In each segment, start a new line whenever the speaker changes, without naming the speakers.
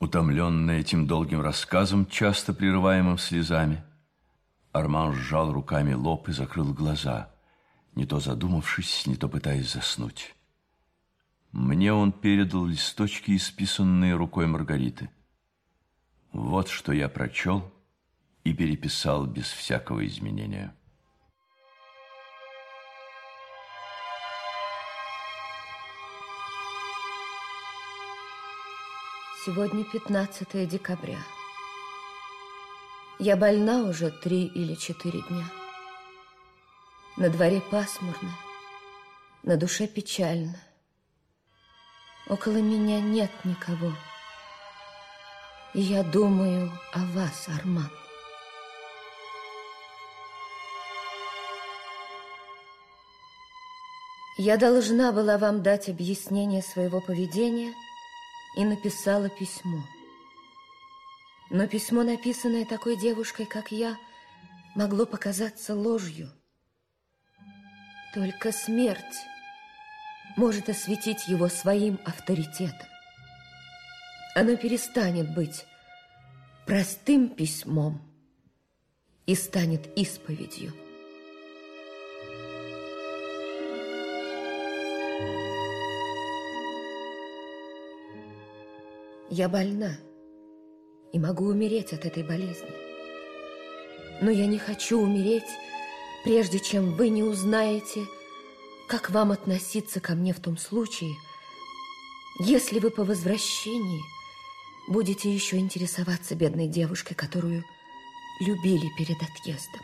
Утомленный этим долгим рассказом, часто прерываемым слезами, Арман сжал руками лоб и закрыл глаза, не то задумавшись, не то пытаясь заснуть. Мне он передал листочки, исписанные рукой Маргариты. Вот что я прочел и переписал без всякого изменения.
Сегодня 15 декабря. Я больна уже 3 или 4 дня. На дворе пасмурно, на душе печально. Около меня нет никого. И я думаю о вас, Арман. Я должна была вам дать объяснение своего поведения и написала письмо. Но письмо, написанное такой девушкой, как я, могло показаться ложью. Только смерть может осветить его своим авторитетом. Оно перестанет быть простым письмом и станет исповедью. Я больна и могу умереть от этой болезни. Но я не хочу умереть, прежде чем вы не узнаете, как вам относиться ко мне в том случае, если вы по возвращении будете еще интересоваться бедной девушкой, которую любили перед отъездом.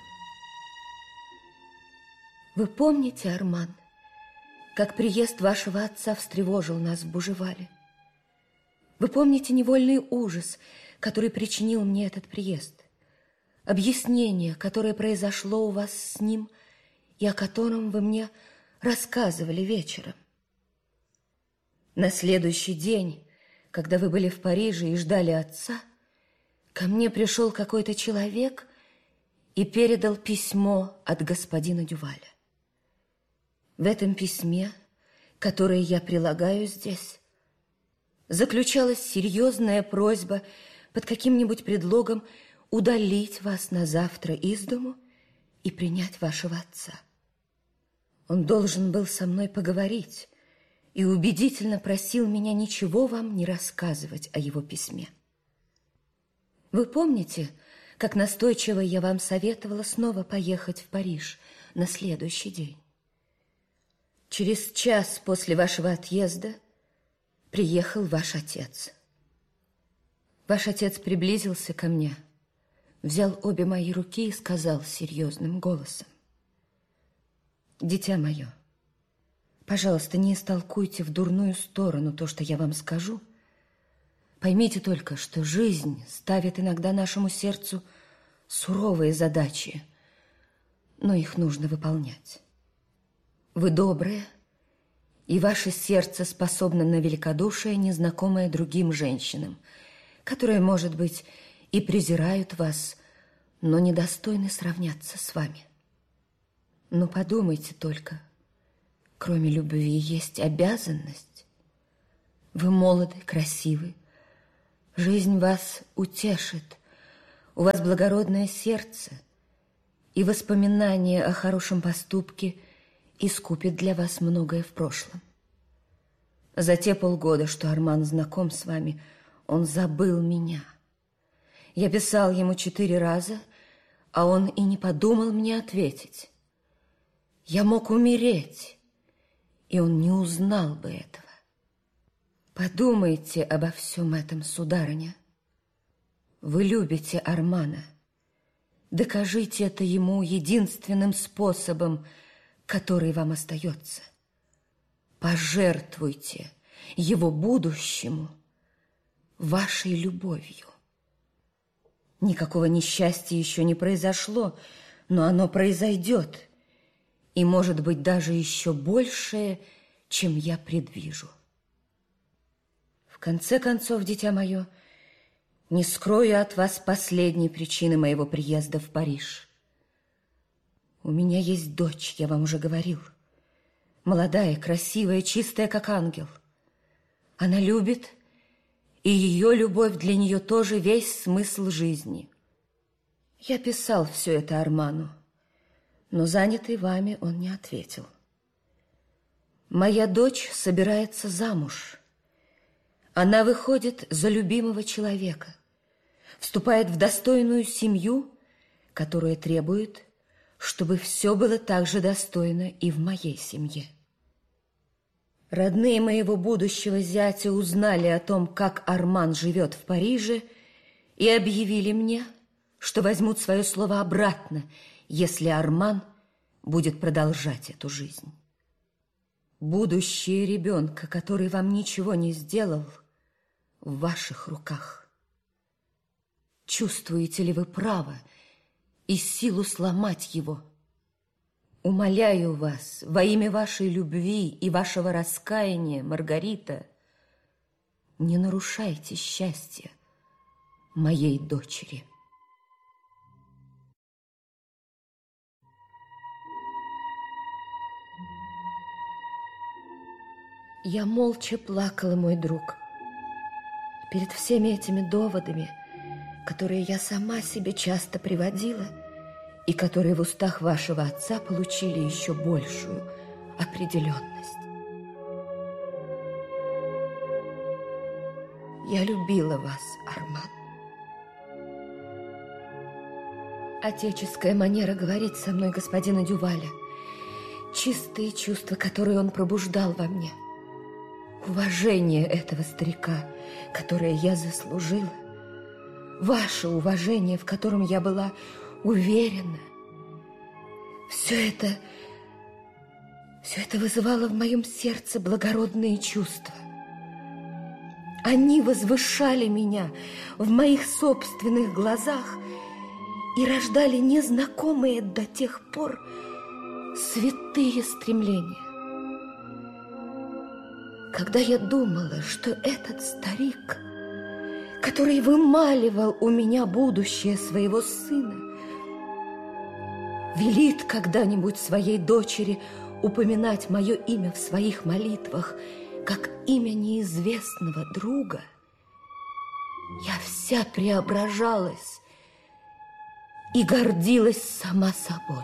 Вы помните, Арман, как приезд вашего отца встревожил нас в Бужевале? Вы помните невольный ужас, который причинил мне этот приезд? Объяснение, которое произошло у вас с ним и о котором вы мне рассказывали вечером. На следующий день, когда вы были в Париже и ждали отца, ко мне пришел какой-то человек и передал письмо от господина Дюваля. В этом письме, которое я прилагаю здесь, заключалась серьезная просьба под каким-нибудь предлогом удалить вас на завтра из дому и принять вашего отца. Он должен был со мной поговорить и убедительно просил меня ничего вам не рассказывать о его письме. Вы помните, как настойчиво я вам советовала снова поехать в Париж на следующий день? Через час после вашего отъезда приехал ваш отец. Ваш отец приблизился ко мне, взял обе мои руки и сказал серьезным голосом: «Дитя мое, пожалуйста, не истолкуйте в дурную сторону то, что я вам скажу. Поймите только, что жизнь ставит иногда нашему сердцу суровые задачи, но их нужно выполнять. Вы добрые, и ваше сердце способно на великодушие, незнакомое другим женщинам, которые, может быть, и презирают вас, но недостойны сравняться с вами. Но подумайте только, кроме любви есть обязанность. Вы молоды, красивы, жизнь вас утешит, у вас благородное сердце, и воспоминание о хорошем поступке искупит для вас многое в прошлом. За те полгода, что Арман знаком с вами, он забыл меня. Я писал ему 4 раза, а он и не подумал мне ответить. Я мог умереть, и он не узнал бы этого. Подумайте обо всем этом, сударыня. Вы любите Армана. Докажите это ему единственным способом, который вам остается. Пожертвуйте его будущему вашей любовью. Никакого несчастья еще не произошло, но оно произойдет, и, может быть, даже еще большее, чем я предвижу. В конце концов, дитя мое, не скрою от вас последней причины моего приезда в Париж. У меня есть дочь, я вам уже говорил. Молодая, красивая, чистая, как ангел. Она любит и ее любовь для нее тоже весь смысл жизни. Я писал все это Арману, но занятый вами он не ответил. Моя дочь собирается замуж. Она выходит за любимого человека, вступает в достойную семью, которая требует, чтобы все было так же достойно и в моей семье. Родные моего будущего зятя узнали о том, как Арман живет в Париже, и объявили мне, что возьмут свое слово обратно, если Арман будет продолжать эту жизнь. Будущее ребенка, который вам ничего не сделал, в ваших руках. Чувствуете ли вы право и силу сломать его? Умоляю вас, во имя вашей любви и вашего раскаяния, Маргарита, не нарушайте счастья моей дочери. Я молча плакала, мой друг, перед всеми этими доводами, которые я сама себе часто приводила и которые в устах вашего отца получили еще большую определенность. Я любила вас, Арман. Отеческая манера говорить со мной господина Дюваля, чистые чувства, которые он пробуждал во мне, уважение этого старика, которое я заслужила, ваше уважение, в котором я была уверена, все это вызывало в моем сердце благородные чувства. Они возвышали меня в моих собственных глазах и рождали незнакомые до тех пор святые стремления. Когда я думала, что этот старик, который вымаливал у меня будущее своего сына, велит когда-нибудь своей дочери упоминать мое имя в своих молитвах, как имя неизвестного друга, я вся преображалась и гордилась сама собой.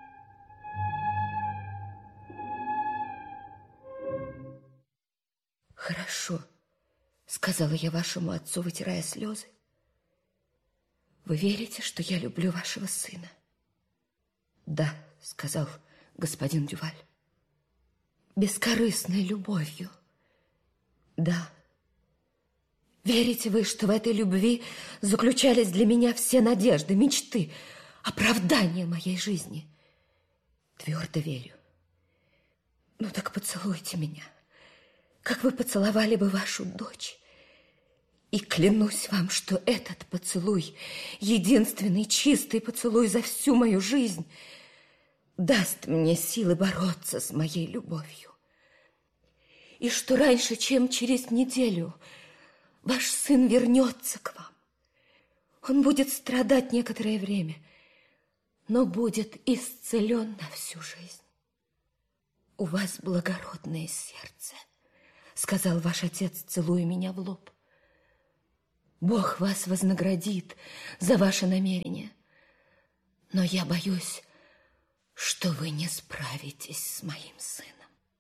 «Хорошо», — сказала я вашему отцу, вытирая слезы. «Вы верите, что я люблю вашего сына?» «Да», — сказал господин Дюваль. «Бескорыстной любовью?» «Да». «Верите вы, что в этой любви заключались для меня все надежды, мечты, оправдания моей жизни?» «Твердо верю». «Ну так поцелуйте меня, как вы поцеловали бы вашу дочь. И клянусь вам, что этот поцелуй, единственный чистый поцелуй за всю мою жизнь, даст мне силы бороться с моей любовью. И что раньше, чем через неделю, ваш сын вернется к вам. Он будет страдать некоторое время, но будет исцелен на всю жизнь. У вас благородное сердце, сказал ваш отец, целуя меня в лоб. Бог вас вознаградит за ваше намерение, но я боюсь, что вы не справитесь с моим сыном.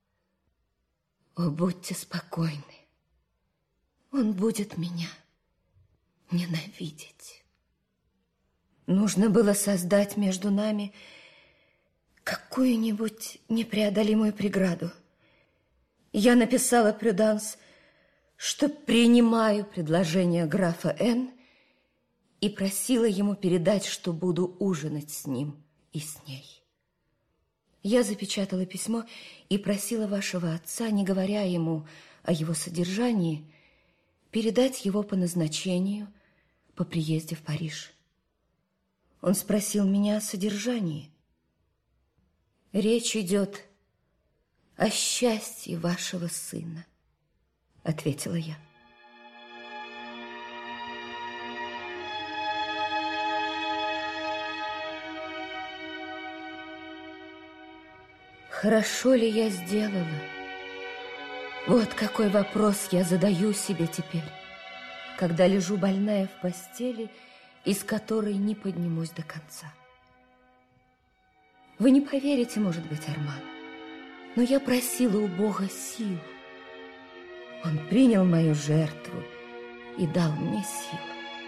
О, будьте спокойны, он будет меня ненавидеть. Нужно было создать между нами какую-нибудь непреодолимую преграду. Я написала Прюданс, что принимаю предложение графа Н. и просила ему передать, что буду ужинать с ним и с ней. Я запечатала письмо и просила вашего отца, не говоря ему о его содержании, передать его по назначению по приезде в Париж. Он спросил меня о содержании. «Речь идет о счастье вашего сына», — ответила я. Хорошо ли я сделала? Вот какой вопрос я задаю себе теперь. когда лежу больная в постели, из которой не поднимусь до конца. Вы не поверите, может быть, Арман, но я просила у Бога сил. Он принял мою жертву и дал мне силу.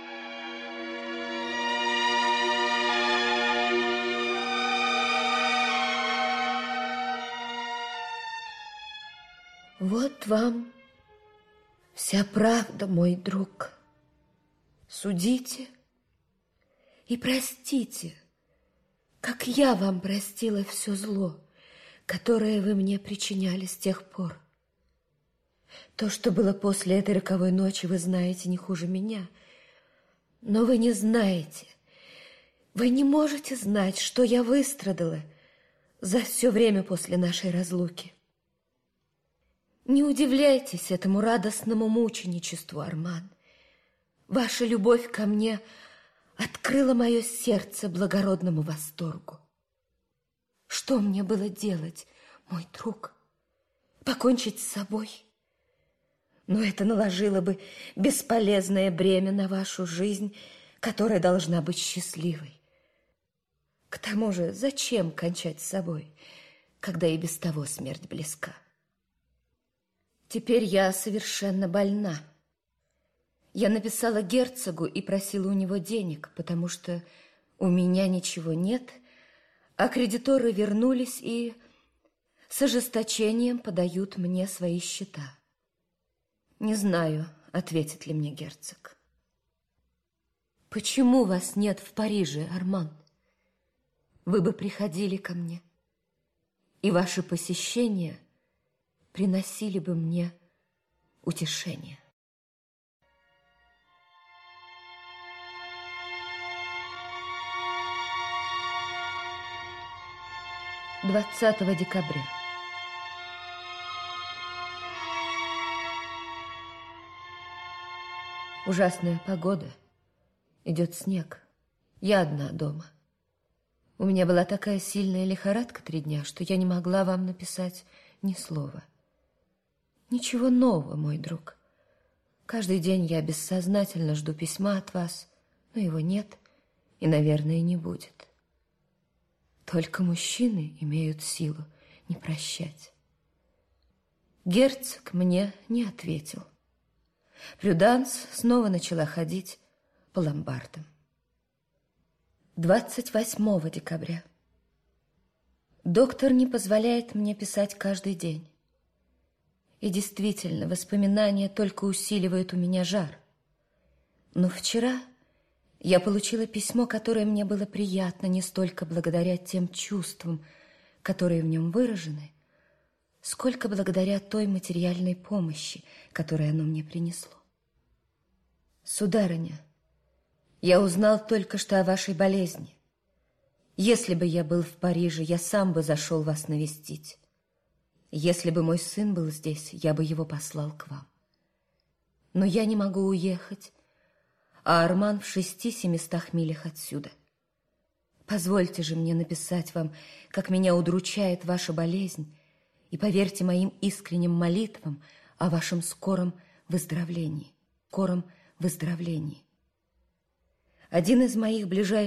Вот вам вся правда, мой друг. Судите и простите, как я вам простила все зло, которое вы мне причиняли с тех пор. То, что было после этой роковой ночи, вы знаете не хуже меня. Но вы не знаете, вы не можете знать, что я выстрадала за все время после нашей разлуки. Не удивляйтесь этому радостному мученичеству, Арман. Ваша любовь ко мне открыла мое сердце благородному восторгу. Что мне было делать, мой друг? Покончить с собой? Но это наложило бы бесполезное бремя на вашу жизнь, которая должна быть счастливой. К тому же, зачем кончать с собой, когда и без того смерть близка? Теперь я совершенно больна. Я написала герцогу и просила у него денег, потому что у меня ничего нет, а кредиторы вернулись и с ожесточением подают мне свои счета. Не знаю, ответит ли мне герцог. Почему вас нет в Париже, Арман? Вы бы приходили ко мне, и ваши посещения приносили бы мне утешение. Двадцатого декабря. Ужасная погода. Идет снег. Я одна дома. У меня была такая сильная лихорадка 3 дня, что я не могла вам написать ни слова. Ничего нового, мой друг. Каждый день я бессознательно жду письма от вас, но его нет и, наверное, не будет. Только мужчины имеют силу не прощать. Герцог мне не ответил. Прюданс снова начала ходить по ломбардам. 28 декабря. Доктор не позволяет мне писать каждый день. И действительно, воспоминания только усиливают у меня жар. Но вчера я получила письмо, которое мне было приятно не столько благодаря тем чувствам, которые в нем выражены, сколько благодаря той материальной помощи, которую оно мне принесло. Сударыня, я узнал только что о вашей болезни. Если бы я был в Париже, я сам бы зашел вас навестить. Если бы мой сын был здесь, я бы его послал к вам. Но я не могу уехать, а Арман в 600-700 милях отсюда. Позвольте же мне написать вам, как меня удручает ваша болезнь, и поверьте моим искренним молитвам о вашем скором выздоровлении. Один из моих ближайших